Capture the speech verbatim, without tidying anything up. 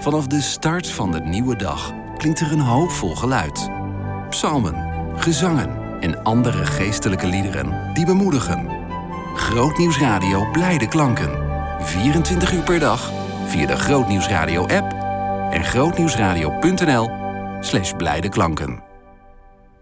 Vanaf de start van de nieuwe dag klinkt er een hoopvol geluid. Psalmen, gezangen en andere geestelijke liederen die bemoedigen. Grootnieuwsradio Blijde Klanken. vierentwintig uur per dag via de Grootnieuwsradio app en grootnieuwsradio punt n l slash blijde klanken.